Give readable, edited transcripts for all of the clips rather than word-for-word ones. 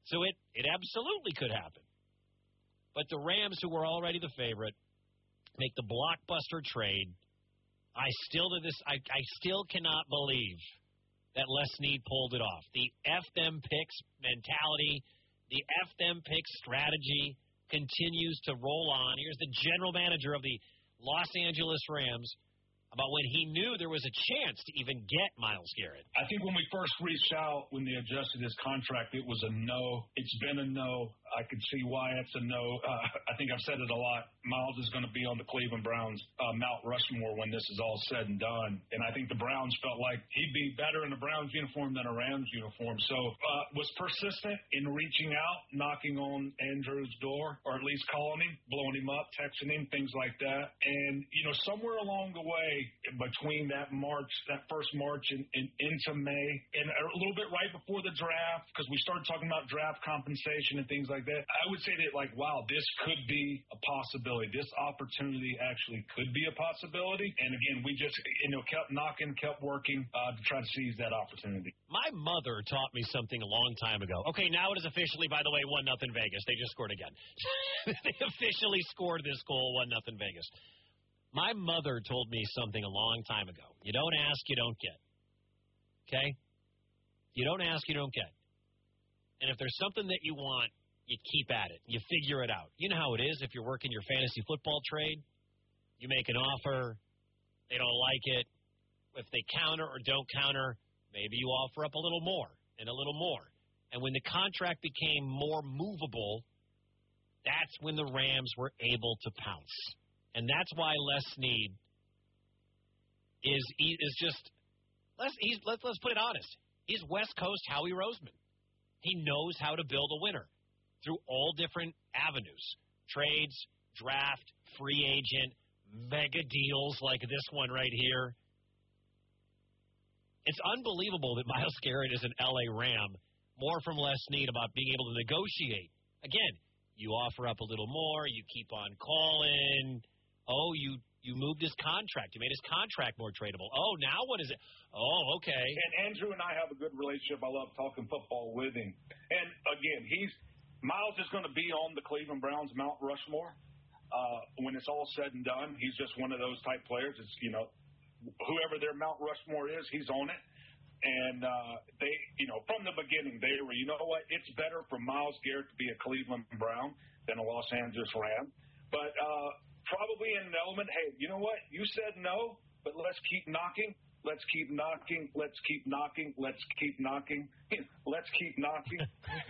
So it absolutely could happen. But the Rams, who were already the favorite, make the blockbuster trade. I still cannot believe that Les Snead pulled it off. The F them picks mentality, the F them picks strategy continues to roll on. Here's the general manager of the Los Angeles Rams about when he knew there was a chance to even get Myles Garrett. I think when we first reached out, when they adjusted his contract, it was a no. It's been a no. I can see why it's a no. I think I've said it a lot. Myles is going to be on the Cleveland Browns Mount Rushmore when this is all said and done. And I think the Browns felt like he'd be better in a Browns uniform than a Rams uniform. So was persistent in reaching out, knocking on Andrew's door, or at least calling him, blowing him up, texting him, things like that. And, somewhere along the way between that first March and into May, and a little bit right before the draft, because we started talking about draft compensation and things like that, I would say that, wow, this could be a possibility. This opportunity actually could be a possibility. And again, we just, kept knocking, kept working to try to seize that opportunity. My mother taught me something a long time ago. Okay, now it is officially, by the way, 1-0 Vegas. They just scored again. They officially scored this goal, 1-0 Vegas. My mother told me something a long time ago. You don't ask, you don't get. Okay? You don't ask, you don't get. And if there's something that you want, you keep at it. You figure it out. You know how it is if you're working your fantasy football trade. You make an offer. They don't like it. If they counter or don't counter, maybe you offer up a little more and a little more. And when the contract became more movable, that's when the Rams were able to pounce. And that's why Les Snead is just let's put it honest. He's West Coast Howie Roseman. He knows how to build a winner through all different avenues: trades, draft, free agent, mega deals like this one right here. It's unbelievable that Myles Garrett is an L.A. Ram. More from Les Snead about being able to negotiate. Again, you offer up a little more, you keep on calling. Oh, you moved his contract. You made his contract more tradable. Oh, now what is it? Oh, okay. And Andrew and I have a good relationship. I love talking football with him. And, again, Myles is going to be on the Cleveland Browns Mount Rushmore when it's all said and done. He's just one of those type players. It's, whoever their Mount Rushmore is, he's on it. And they, from the beginning, they were, you know what, it's better for Myles Garrett to be a Cleveland Brown than a Los Angeles Ram. But probably in an element, hey, you know what? You said no, but let's keep knocking. Let's keep knocking. Let's keep knocking. Let's keep knocking. Let's keep knocking.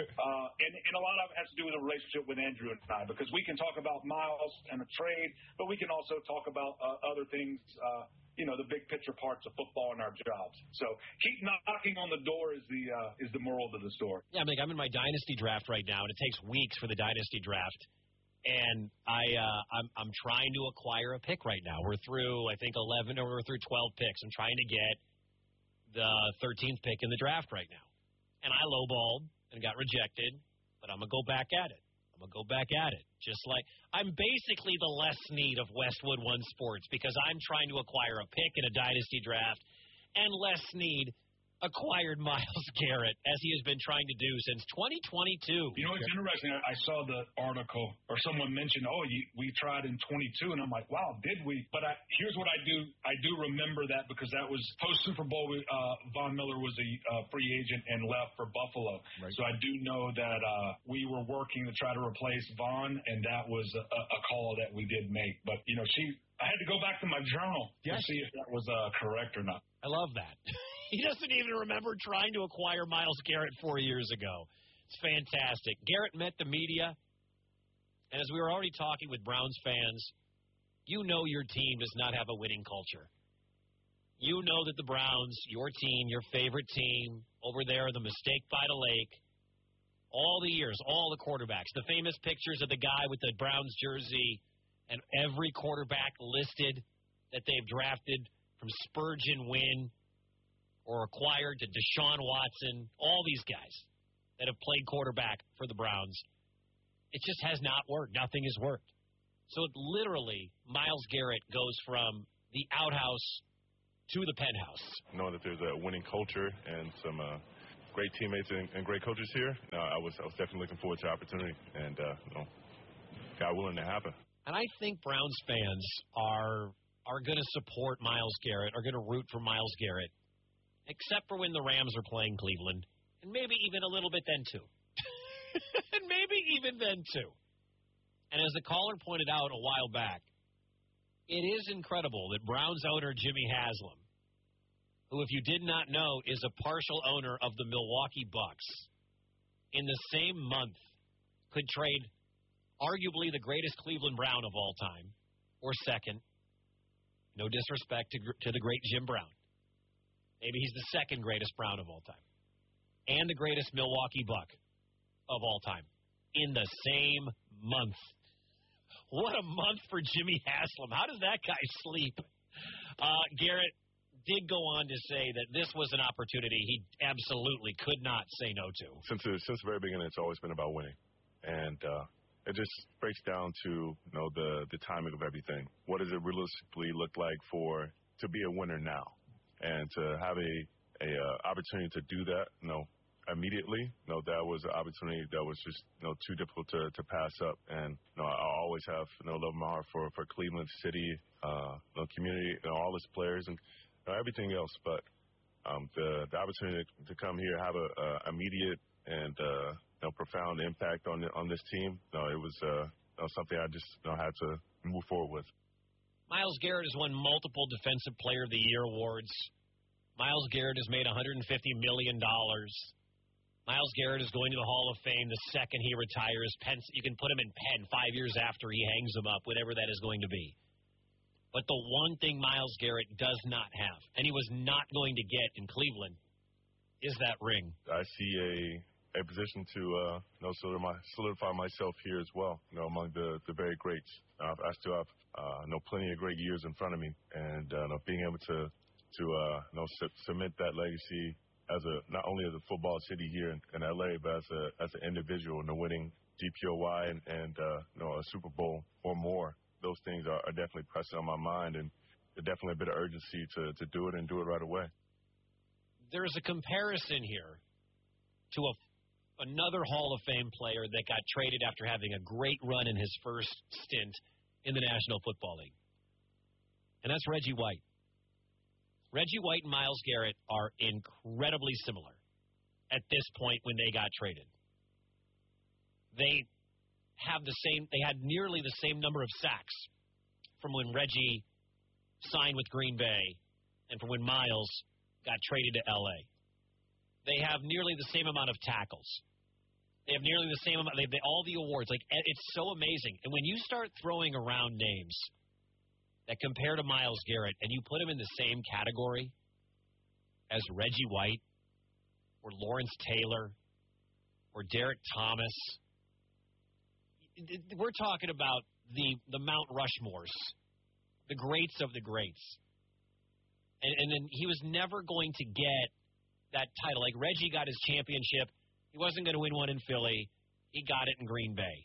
And a lot of it has to do with the relationship with Andrew and I, because we can talk about Myles and a trade, but we can also talk about other things, the big picture parts of football and our jobs. So keep knocking on the door is the moral of the story. Yeah, I'm in my dynasty draft right now, and it takes weeks for the dynasty draft. And I'm trying to acquire a pick right now. We're through, I think, 11 or we're through 12 picks. I'm trying to get the 13th pick in the draft right now. And I lowballed and got rejected, but I'm going to go back at it. Just like I'm basically the Les Snead of Westwood One Sports, because I'm trying to acquire a pick in a dynasty draft, and Les Snead acquired Myles Garrett, as he has been trying to do since 2022. It's interesting. I saw the article, or someone mentioned, we tried in 22, and I'm like, wow, did we? But here's what I do. I do remember that because that was post-Super Bowl. Von Miller was a free agent and left for Buffalo. Right. So I do know that we were working to try to replace Von, and that was a call that we did make. But, I had to go back to my journal to see if that was correct or not. I love that. He doesn't even remember trying to acquire Myles Garrett 4 years ago. It's fantastic. Garrett met the media, and as we were already talking with Browns fans, you know your team does not have a winning culture. You know that the Browns, your team, your favorite team, over there, the mistake by the lake, all the years, all the quarterbacks, the famous pictures of the guy with the Browns jersey, and every quarterback listed that they've drafted from Spurgeon Wynn or acquired to Deshaun Watson, all these guys that have played quarterback for the Browns. It just has not worked. Nothing has worked. So it literally, Myles Garrett goes from the outhouse to the penthouse. Knowing that there's a winning culture and some great teammates and great coaches here, I was definitely looking forward to the opportunity, and God willing to happen. And I think Browns fans are going to support Myles Garrett, are going to root for Myles Garrett, except for when the Rams are playing Cleveland, and maybe even a little bit then too. And maybe even then too. And as the caller pointed out a while back, it is incredible that Browns owner Jimmy Haslam, who, if you did not know, is a partial owner of the Milwaukee Bucks, in the same month could trade arguably the greatest Cleveland Brown of all time, or second. No disrespect to the great Jim Brown. Maybe he's the second greatest Brown of all time. And the greatest Milwaukee Buck of all time in the same month. What a month for Jimmy Haslam. How does that guy sleep? Garrett did go on to say that this was an opportunity he absolutely could not say no to. Since the very beginning, it's always been about winning. And it just breaks down to the timing of everything. What does it realistically look like to be a winner now? And to have a opportunity to do that, immediately, that was an opportunity that was just too difficult to pass up. And I always have love in my heart for Cleveland City, the community, all its players, and everything else. But the opportunity to come here, have a immediate and profound impact on this team, it was something I just had to move forward with. Myles Garrett has won multiple Defensive Player of the Year awards. Myles Garrett has made $150 million. Myles Garrett is going to the Hall of Fame the second he retires. You can put him in pen 5 years after he hangs him up, whatever that is going to be. But the one thing Myles Garrett does not have, and he was not going to get in Cleveland, is that ring. I see a position to solidify myself here as well, among the very greats. I still have plenty of great years in front of me, and being able to cement that legacy as not only as a football city here in LA, but as an individual, winning DPOY and a Super Bowl or more. Those things are definitely pressing on my mind, and there's definitely a bit of urgency to do it and do it right away. There's a comparison here to another Hall of Fame player that got traded after having a great run in his first stint in the National Football League. And that's Reggie White. Reggie White and Myles Garrett are incredibly similar at this point when they got traded. They had nearly the same number of sacks from when Reggie signed with Green Bay and from when Myles got traded to L.A. They have nearly the same amount of tackles. They have nearly the same amount. They have all the awards. It's so amazing. And when you start throwing around names that compare to Myles Garrett, and you put him in the same category as Reggie White or Lawrence Taylor or Derek Thomas, we're talking about the Mount Rushmores, the greats of the greats. And then he was never going to get that title. Like Reggie got his championship. He wasn't going to win one in Philly. He got it in Green Bay.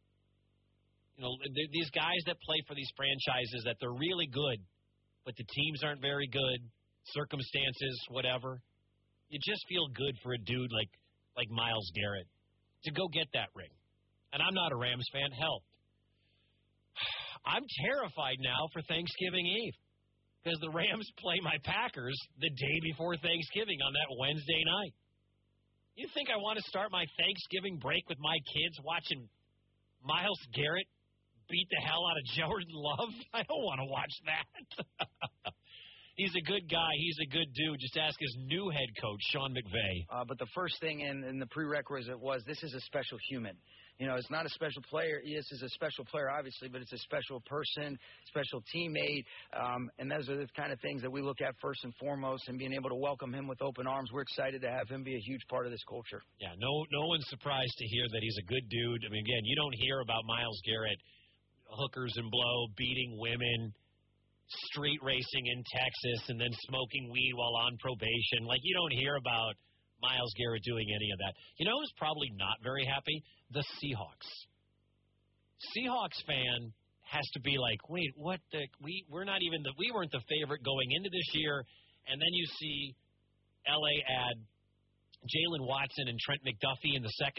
These guys that play for these franchises that they're really good, but the teams aren't very good, circumstances, whatever. You just feel good for a dude like Myles Garrett to go get that ring. And I'm not a Rams fan. Hell, I'm terrified now for Thanksgiving Eve because the Rams play my Packers the day before Thanksgiving on that Wednesday night. You think I want to start my Thanksgiving break with my kids watching Myles Garrett beat the hell out of Jordan Love? I don't want to watch that. He's a good guy. He's a good dude. Just ask his new head coach, Sean McVay. But the first thing in the prerequisite was this is a special human. It's not a special player. Yes, it's a special player, obviously, but it's a special person, special teammate. And those are the kind of things that we look at first and foremost, and being able to welcome him with open arms. We're excited to have him be a huge part of this culture. Yeah, no one's surprised to hear that he's a good dude. I mean, again, you don't hear about Myles Garrett, hookers and blow, beating women, street racing in Texas, and then smoking weed while on probation. Like, you don't hear about Myles Garrett doing any of that. You know who's probably not very happy? The Seahawks. Seahawks fan has to be like, wait, what the we weren't the favorite going into this year, and then you see LA add Jalen Watson and Trent McDuffie in the second